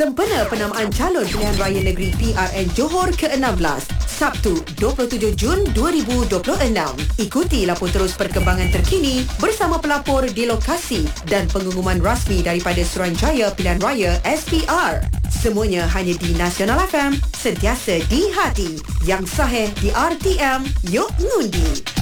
Sempena penamaan calon pilihan raya negeri PRN Johor ke-16, Sabtu 27 Jun 2026. Ikuti lapor terus perkembangan terkini bersama pelapor di lokasi dan pengumuman rasmi daripada Suruhanjaya Pilihan Raya SPR. Semuanya hanya di Nasional FM, sentiasa di hati. Yang sahih di RTM, yuk ngundi.